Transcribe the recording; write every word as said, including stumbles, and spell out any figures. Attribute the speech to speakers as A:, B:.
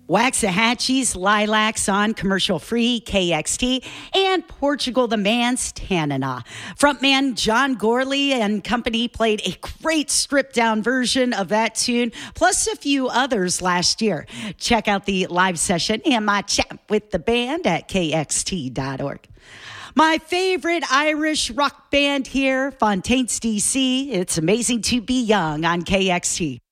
A: Waxahachie's Lilacs on commercial-free K X T, and Portugal the Man's Tanana. Frontman John Gorley and company played a great stripped-down version of that tune, plus a few others last year. Check out the live session and my chat with the band at K X T dot org. My favorite Irish rock band here, Fontaines D C. It's amazing to be young on K X T.